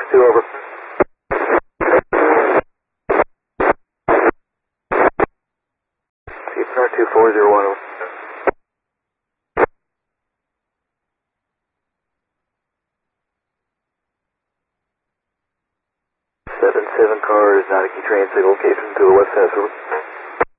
2 over. CPR 2401 over. 7-7 car is not a key train signal location to the west side.